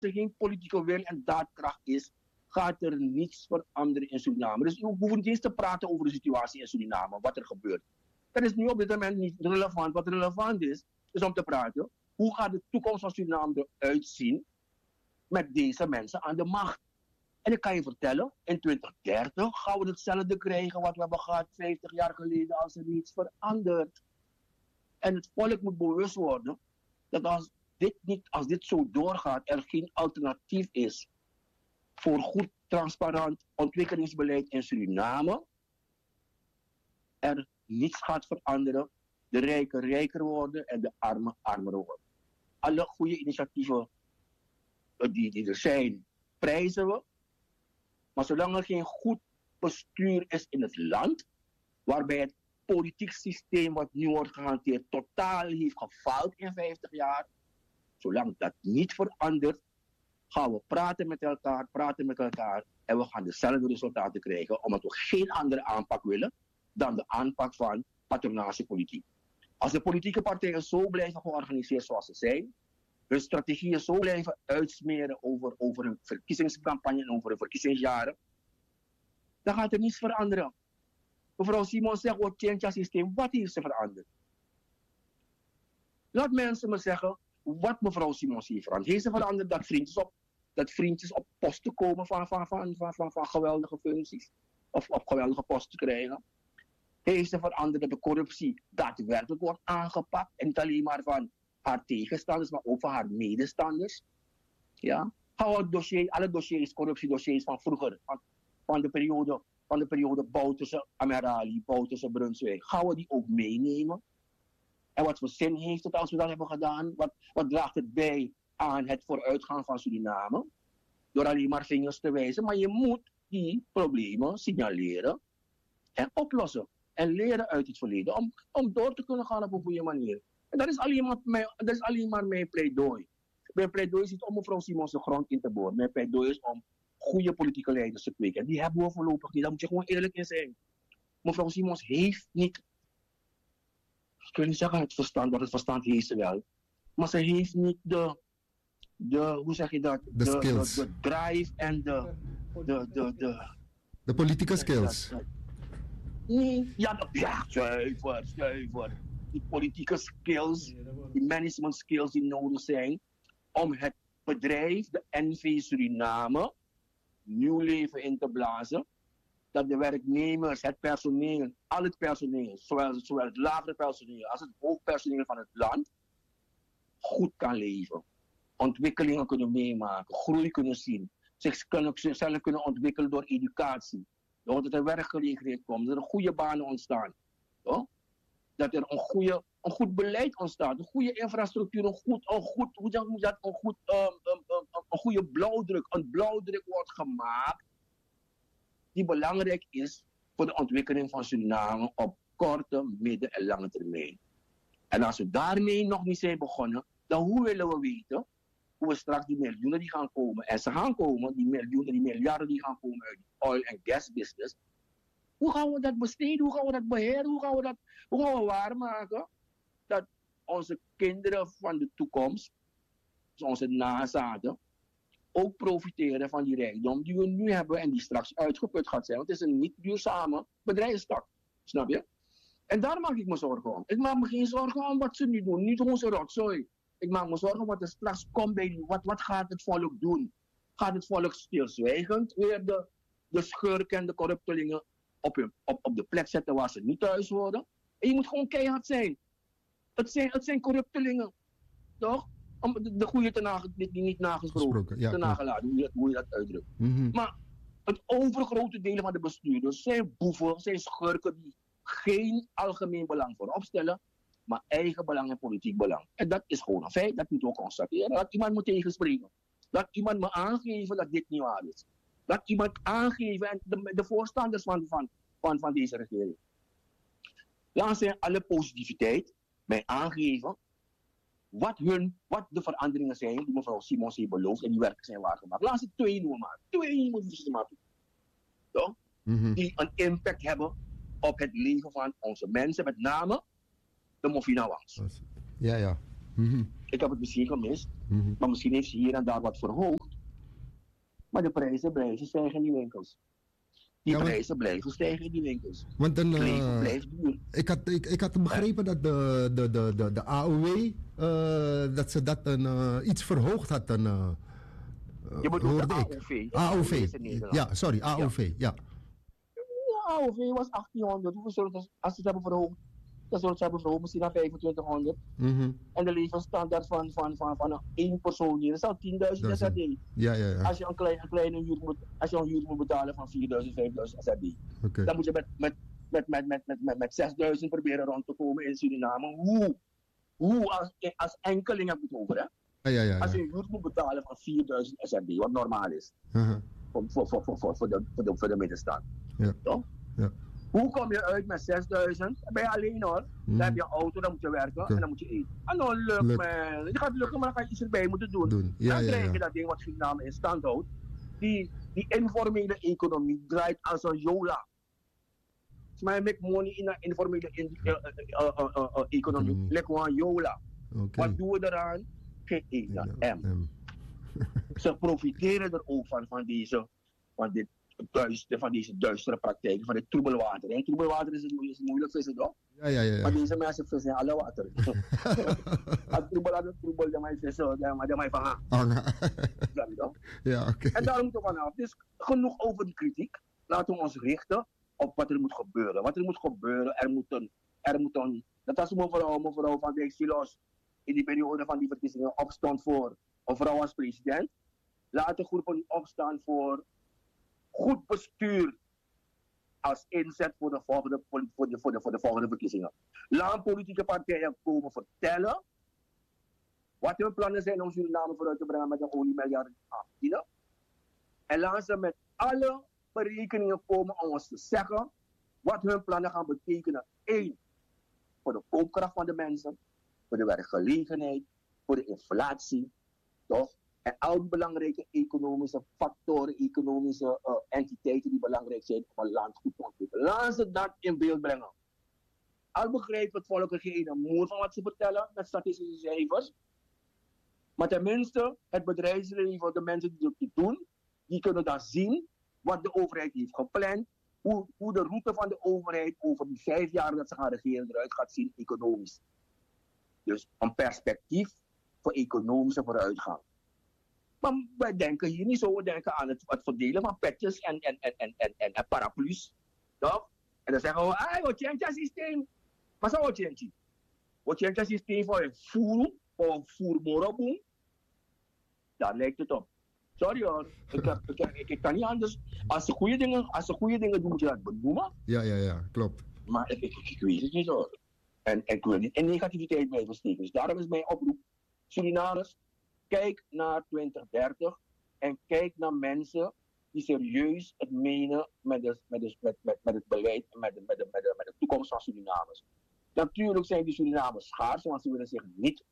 er geen politieke wil en daadkracht is, gaat er niets veranderen in Suriname. Dus we hoeven niet eens te praten over de situatie in Suriname, wat er gebeurt. Dat is nu op dit moment niet relevant. Wat relevant is om te praten, hoe gaat de toekomst van Suriname eruit zien met deze mensen aan de macht? En ik kan je vertellen, in 2030 gaan we hetzelfde krijgen wat we hebben gehad 50 jaar geleden als er niets verandert. En het volk moet bewust worden dat als dit zo doorgaat, er geen alternatief is voor goed, transparant ontwikkelingsbeleid in Suriname. Er niets gaat veranderen, de rijken rijker worden en de armen armer worden. Alle goede initiatieven die er zijn, prijzen we. Maar zolang er geen goed bestuur is in het land, waarbij het politiek systeem wat nu wordt gehanteerd totaal heeft gefaald in 50 jaar, zolang dat niet verandert, gaan we praten met elkaar en we gaan dezelfde resultaten krijgen, omdat we geen andere aanpak willen dan de aanpak van patronagepolitiek. Als de politieke partijen zo blijven georganiseerd zoals ze zijn, hun strategieën zo blijven uitsmeren over hun verkiezingscampagne en over hun verkiezingsjaren, dan gaat er niets veranderen. Mevrouw Simon zegt, wat change het systeem? Wat heeft ze veranderd? Laat mensen me zeggen wat mevrouw Simons heeft veranderd. Heeft ze veranderd dat vriendjes op posten komen van geweldige functies? Of op geweldige posten krijgen? Heeft ze veranderd dat de corruptie daadwerkelijk wordt aangepakt? En niet alleen maar van haar tegenstanders, maar ook van haar medestanders? Ja? Alle dossiers, corruptiedossiers van vroeger, van de periode Bouterse Amerali, Bouterse Brunswijk, gaan we die ook meenemen? En wat voor zin heeft het als we dat hebben gedaan? Wat draagt het bij aan het vooruitgaan van Suriname? Door alleen maar vingers te wijzen. Maar je moet die problemen signaleren en oplossen. En leren uit het verleden. Om door te kunnen gaan op een goede manier. En dat is alleen maar mijn pleidooi. Mijn pleidooi is niet om mevrouw Simons de grond in te boren. Mijn pleidooi is om goede politieke leiders te kweken. En die hebben we voorlopig niet. Daar moet je gewoon eerlijk in zijn. Mevrouw Simons heeft niet, ik wil niet zeggen het verstand, want het verstand heeft ze wel. Maar ze heeft niet hoe zeg je dat? De skills. De drive en de politieke skills. Nee, ja, zuiver. Die politieke skills, die management skills die nodig zijn om het bedrijf, de NV Suriname, nieuw leven in te blazen. Dat de werknemers, het personeel, al het personeel, zowel het lagere personeel als het hoogpersoneel van het land, goed kan leven. Ontwikkelingen kunnen meemaken, groei kunnen zien, zichzelf kunnen ontwikkelen door educatie. Dat er werkgelegenheid komt, dat er goede banen ontstaan. Toch? Dat er een goed beleid ontstaat, een goede infrastructuur, een goede blauwdruk. Een blauwdruk wordt gemaakt die belangrijk is voor de ontwikkeling van Suriname op korte, midden- en lange termijn. En als we daarmee nog niet zijn begonnen, dan hoe willen we weten hoe we straks die miljoenen die gaan komen, en ze gaan komen, die miljoenen, die miljarden die gaan komen uit de oil- en gas business, hoe gaan we dat besteden, hoe gaan we dat beheren, hoe gaan we waarmaken dat onze kinderen van de toekomst, dus onze nazaten, ook profiteren van die rijkdom die we nu hebben en die straks uitgeput gaat zijn. Want het is een niet duurzame bedrijfstak. Snap je? En daar maak ik me zorgen om. Ik maak me geen zorgen om wat ze nu doen. Niet onze rotzooi. Ik maak me zorgen wat er straks komt bij die. Wat gaat het volk doen? Gaat het volk stilzwijgend weer de schurken en de corruptelingen op de plek zetten waar ze niet thuis horen? En je moet gewoon keihard zijn. Het zijn corruptelingen. Toch? Om de goede die niet nagesproken, ja, te nagelaten, hoe je dat uitdrukt. Maar het overgrote deel van de bestuurders zijn boeven, zijn schurken die geen algemeen belang voorop stellen, maar eigen belang en politiek belang. En dat is gewoon een feit, dat moeten we constateren. Dat iemand moet tegenspreken. Dat iemand me aangeven dat dit niet waar is. Dat iemand aangeven, en de voorstanders van deze regering. Laat ze alle positiviteit mij aangeven wat de veranderingen zijn die mevrouw Simons heeft beloofd en die werkelijk zijn waargemaakt. Laat ze 2 noemen maar. 2 moeten ze maken. Toch? Die een impact hebben op het leven van onze mensen, met name de Mofinawangs. Ja. Ik heb het misschien gemist, Mhm. maar misschien heeft ze hier en daar wat verhoogd. Maar de prijzen blijven stijgen in die winkels. Die Ja, prijzen blijven stijgen in die winkels. want Het leven blijft duur. ik had begrepen dat de AOW, dat ze dat iets verhoogd had. Je bedoelt de Hoorde ik. AOV, de AOV. AOW's in Nederland. Ja, sorry, Ja. AOV. Ja. De AOV was 1800. Hoeveel zullen het, als ze het hebben verhoogd? Dan zullen ze hebben verhoogd misschien naar 2500. Mhm. En de levensstandaard van één persoon hier is al 10.000 Dat is SRD. Ja, ja, ja. Als je een kleine huur moet, als je een huur moet betalen van 4.000, 5.000 SRD. Oké. Dan moet je met 6.000 proberen rond te komen in Suriname. Hoe als enkeling heb ik het over, hè? Ja, ja, ja. Als je Ja. een huur moet betalen van 4.000 SRD, wat normaal is Uh-huh. voor de middenstand. Ja. Toch? Ja. Hoe kom je uit met 6.000? Dan ben je alleen hoor. Dan heb je een auto, dan moet je werken en dan moet je eten. En dan lukt Lukt. man. Het gaat lukken, maar dan ga je iets erbij moeten doen. Ja, Dan ja, krijg je ja. dat ding wat Suriname in stand houdt. Die informele economie draait als een jola. Maar je make money in de informele economie. Economie. Lekker een jola. Oké. Wat doen we eraan? Geen ene M. Ze profiteren er ook van deze duistere praktijken, van dit troebelwater. En troebelwater is moeilijk vissen, toch? Ja, ja, ja. Maar deze mensen vissen alle water. Als troebel, dan mij vissen, dan mij vangen. Snap je toch? Ja, oké. En daarom moeten we vanaf. Dus genoeg over die kritiek. Laten we ons richten op wat er moet gebeuren. Wat er moet gebeuren, er moet een dat was mevrouw van Dijk Silos in die periode van die verkiezingen opstond voor een vrouw als president. Laten groepen nu opstaan voor goed bestuur als inzet voor de volgende verkiezingen. Laat politieke partijen komen vertellen wat hun plannen zijn om Suriname vooruit te brengen met een oliemiljard aan China. En laat ze met alle berekeningen komen om ons te zeggen wat hun plannen gaan betekenen. 1. Voor de koopkracht van de mensen, voor de werkgelegenheid, voor de inflatie, toch? En al die belangrijke economische factoren, economische entiteiten die belangrijk zijn om een land goed te ontwikkelen. Laat ze dat in beeld brengen. Al begrijpt het volk er geen moer van wat ze vertellen met statistische cijfers. Maar tenminste, het bedrijfsleven, de mensen die het doen, die kunnen dan zien wat de overheid heeft gepland. Hoe de route van de overheid over die 5 jaar dat ze gaan regeren eruit gaat zien economisch. Dus een perspectief voor economische vooruitgang. Maar wij denken hier niet zo, we denken aan het verdelen van petjes en paraplu's. Toch? En dan zeggen we, we change het systeem. Maar zo we change. We change het systeem voor een voer, voor een voermoroboom. Daar lijkt het op. Sorry hoor, ik kan niet anders. Als ze goede dingen doen, moet je dat benoemen. Ja, klopt. Maar ik weet het niet hoor. En ik wil niet in negativiteit blijven steken. Dus daarom is mijn oproep, Surinamers, kijk naar 2030 en kijk naar mensen die serieus het menen met het beleid en met de toekomst van Surinamers. Natuurlijk zijn die Surinamers schaars, want ze willen zich niet,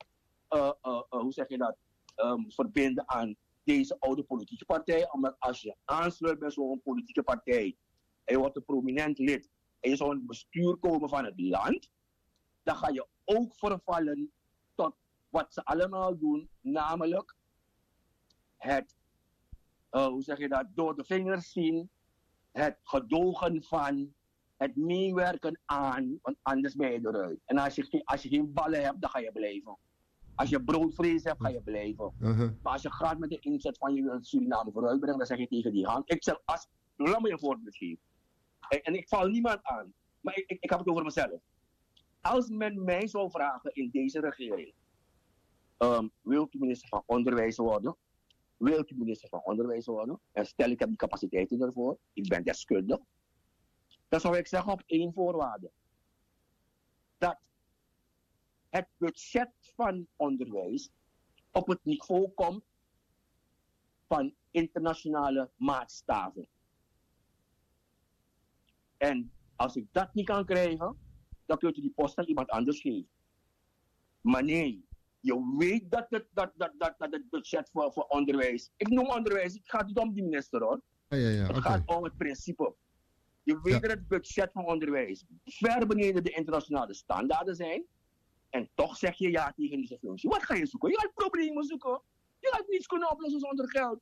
hoe zeg je dat, verbinden aan deze oude politieke partij. Omdat als je aansluit bij zo'n politieke partij en je wordt een prominent lid en je zou in het bestuur komen van het land, dan ga je ook vervallen tot wat ze allemaal doen, namelijk het, hoe zeg je dat, door de vingers zien, het gedogen van, het meewerken aan, want anders ben je eruit. En als je geen ballen hebt, dan ga je blijven. Als je broodvlees hebt, ga je blijven. Maar als je gaat met de inzet van je wilt Suriname vooruitbrengen, dan zeg je tegen die hand. Laat me een voorbeeld geven. En ik val niemand aan, maar ik heb het over mezelf. Als men mij zou vragen in deze regering, wilt u minister van Onderwijs worden? Wilt u minister van Onderwijs worden? En stel ik heb die capaciteiten ervoor, ik ben deskundig. Dan zou ik zeggen op 1 voorwaarde. Dat het budget van onderwijs op het niveau komt van internationale maatstaven. En als ik dat niet kan krijgen, dan kunt u die post aan iemand anders geven. Maar nee, je weet dat het budget voor onderwijs, ik noem onderwijs, het gaat niet om die minister hoor. Het gaat om het principe. Je weet dat het budget van onderwijs ver beneden de internationale standaarden zijn. En toch zeg je ja tegen deze functie. Wat ga je zoeken? Je gaat problemen zoeken. Je gaat niets kunnen oplossen zonder geld.